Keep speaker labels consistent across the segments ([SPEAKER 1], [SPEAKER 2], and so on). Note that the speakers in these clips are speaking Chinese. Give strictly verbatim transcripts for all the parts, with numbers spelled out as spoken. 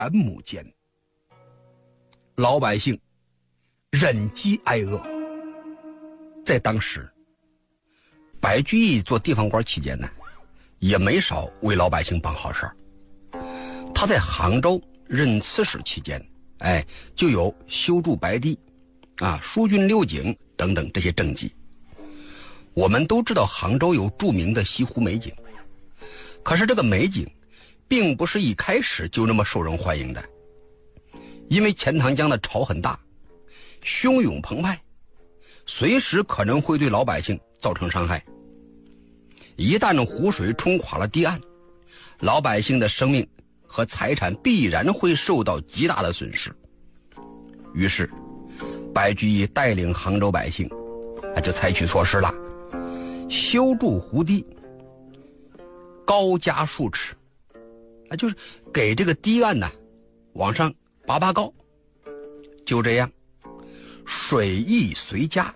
[SPEAKER 1] 安亩间，老百姓忍饥挨饿。在当时，白居易做地方官期间呢，也没少为老百姓办好事儿。他在杭州任刺史期间，哎，就有修筑白堤啊、疏浚六井等等这些政绩。我们都知道杭州有著名的西湖美景，可是这个美景并不是一开始就那么受人欢迎的，因为钱塘江的潮很大，汹涌澎湃，随时可能会对老百姓造成伤害。一旦湖水冲垮了堤岸，老百姓的生命和财产必然会受到极大的损失。于是白居易带领杭州百姓就采取措施了，修筑湖堤，高加数尺，啊，就是给这个堤岸呢往上拔拔高。就这样，水益随加，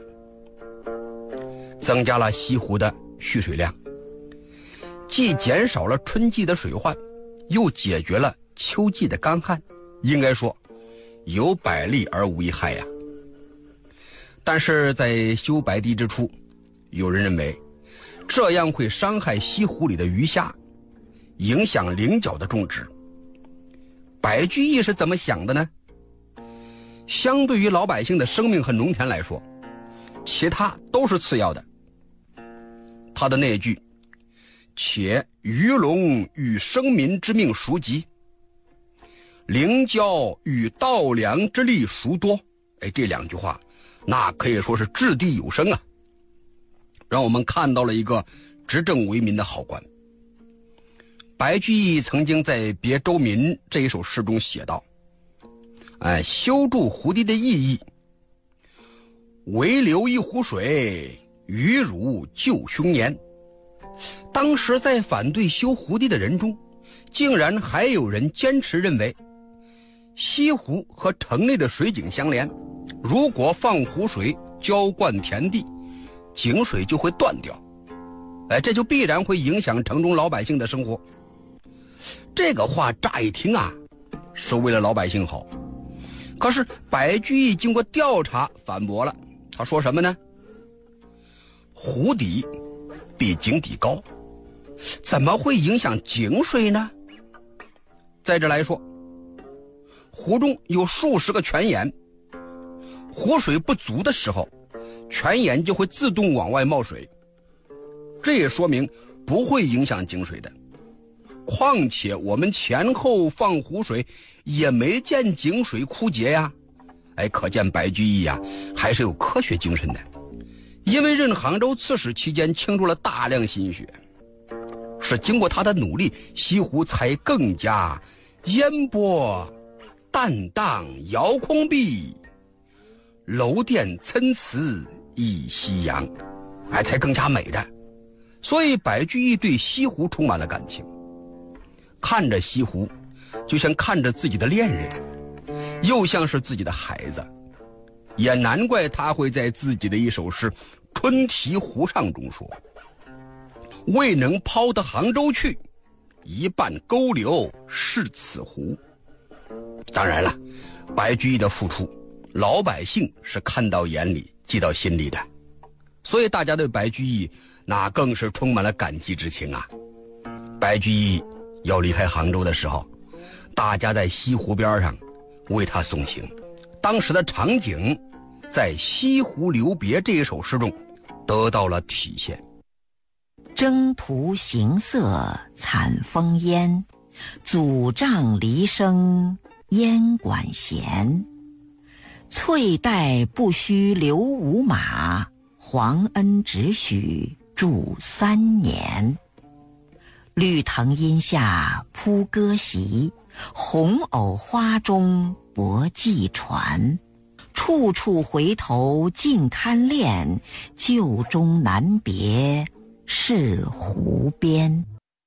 [SPEAKER 1] 增加了西湖的蓄水量，既减少了春季的水患，又解决了秋季的干旱，应该说有百利而无一害呀。但是在修白堤之初，有人认为这样会伤害西湖里的鱼虾，影响菱角的种植。白居易是怎么想的呢？相对于老百姓的生命和农田来说，其他都是次要的。他的那句且鱼龙与生民之命孰急，菱角与稻粱之力孰多，哎，这两句话那可以说是掷地有声啊，让我们看到了一个执政为民的好官。白居易曾经在《别州民》这一首诗中写道，哎，修筑湖堤的意义，唯留一湖水，鱼如救凶年。当时在反对修湖堤的人中，竟然还有人坚持认为西湖和城内的水井相连，如果放湖水浇灌田地，井水就会断掉，哎，这就必然会影响城中老百姓的生活。这个话乍一听啊，是为了老百姓好，可是白居易经过调查反驳了，他说什么呢？湖底比井底高，怎么会影响井水呢？再者来说，湖中有数十个泉眼，湖水不足的时候，泉眼就会自动往外冒水，这也说明不会影响井水的。况且我们前后放湖水也没见井水枯竭呀，哎，可见白居易呀还是有科学精神的。因为任杭州刺史期间倾注了大量心血，是经过他的努力，西湖才更加烟波淡荡遥空碧，楼殿参差一夕阳，哎，才更加美的。所以白居易对西湖充满了感情，看着西湖就像看着自己的恋人，又像是自己的孩子，也难怪他会在自己的一首诗《春题湖上》中说，未能抛得杭州去，一半沟流是此湖。当然了，白居易的付出老百姓是看到眼里记到心里的，所以大家对白居易那更是充满了感激之情啊。白居易要离开杭州的时候，大家在西湖边上为他送行，当时的场景在《西湖留别》这一首诗中得到了体现。
[SPEAKER 2] 征途行色惨风烟，祖帐离声燕管弦。翠带不须留五马，皇恩只许住三年。绿藤阴下铺歌席，红藕花中泊寄船。处处回头尽堪恋，旧中难别是湖边。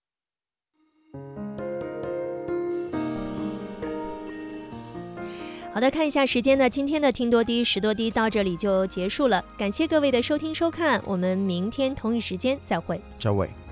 [SPEAKER 3] 好的，看一下时间呢，今天的听多低识多低到这里就结束了，感谢各位的收听收看，我们明天同一时间再会。
[SPEAKER 4] 再会。